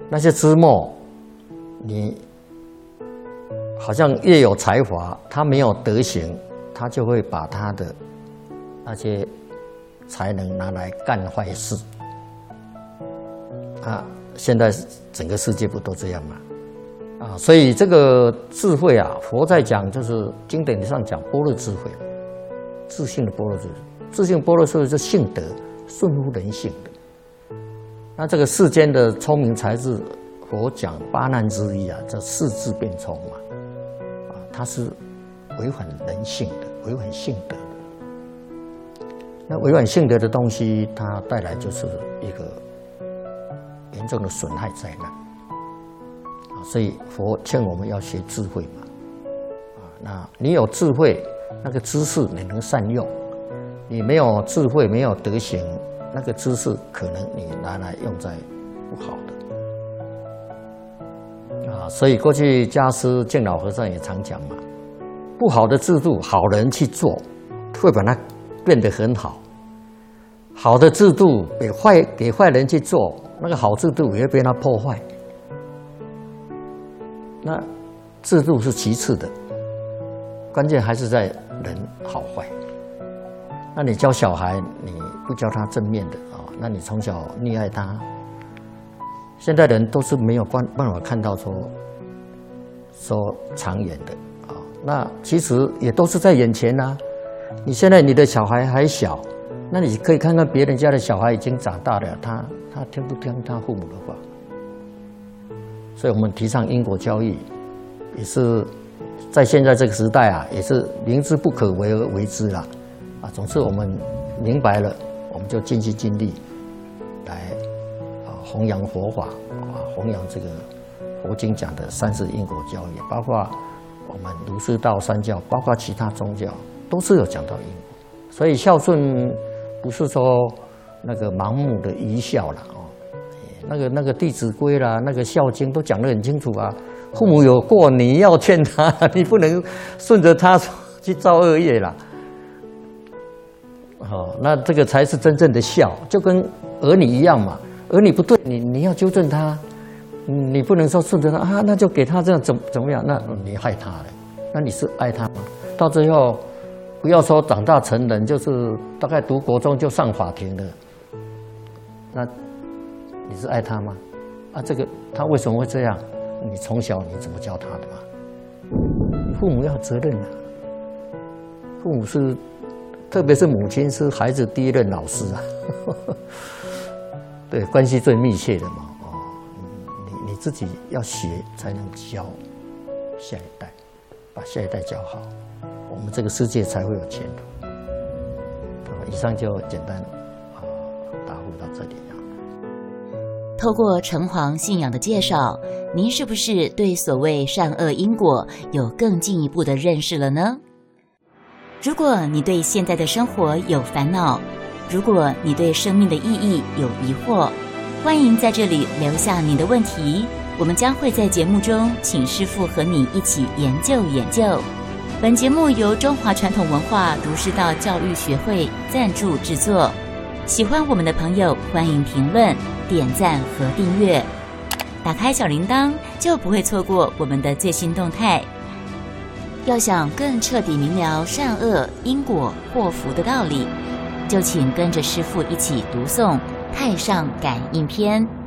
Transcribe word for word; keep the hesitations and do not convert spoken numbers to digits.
那些知墨，你好像越有才华，他没有德行，他就会把他的那些才能拿来干坏事。啊，现在整个世界不都这样吗？啊，所以这个智慧啊，佛在讲就是经典上讲般若智慧，自性的般若智慧，自性般若智慧是性德，顺乎人性的。那这个世间的聪明才智，佛讲八难之一啊，叫世智变聪嘛，啊，它是违反人性的，违反性德的。那违反性德的东西，它带来就是一个严重的损害灾难。所以佛劝我们要学智慧嘛，啊，那你有智慧，那个知识你能善用；你没有智慧，没有德行，那个知识可能你拿来用在不好的。啊，所以过去家师净老和尚也常讲嘛，不好的制度，好人去做，会把它变得很好；好的制度给坏给坏人去做，那个好制度也会被他破坏。那制度是其次的，关键还是在人好坏。那你教小孩，你不教他正面的啊，那你从小溺爱他。现在人都是没有办办法看到说说长远的啊，那其实也都是在眼前啊。你现在你的小孩还小，那你可以看看别人家的小孩已经长大了，他他听不听他父母的话？所以我们提倡因果教育，也是在现在这个时代啊，也是明知不可为而为之啦。啊，总之我们明白了，我们就尽心尽力来啊弘扬佛法啊，弘扬这个佛经讲的三世因果教育，包括我们儒释道三教，包括其他宗教，都是有讲到因果。所以孝顺不是说那个盲目的愚孝了哦。那个那个《弟子规》啦，那个《孝经》都讲得很清楚啊。父母有过，你要劝他，你不能顺着他去造恶业啦。哦，那这个才是真正的孝，就跟儿女一样嘛。儿女不对，你你要纠正他，你不能说顺着他啊，那就给他这样怎怎么样？那你害他了，那你是爱他吗？到最后，不要说长大成人，就是大概读国中就上法庭了，那。你是爱他吗？啊，这个他为什么会这样？你从小你怎么教他的嘛？父母要有责任啊。父母是，特别是母亲是孩子第一任老师啊，对，关系最密切的嘛。哦，你你自己要学才能教下一代，把下一代教好，我们这个世界才会有前途。以上就简单啊答复到这里。 透过城隍信仰的介绍，您是不是对所谓善恶因果有更进一步的认识了呢？如果你对现在的生活有烦恼，如果你对生命的意义有疑惑，欢迎在这里留下您的问题，我们将会在节目中请师父和你一起研究研究。本节目由中华传统文化儒释道教育学会赞助制作。喜欢我们的朋友，欢迎评论、点赞和订阅，打开小铃铛就不会错过我们的最新动态。要想更彻底明了善恶因果祸福的道理，就请跟着师父一起读诵《太上感应篇》。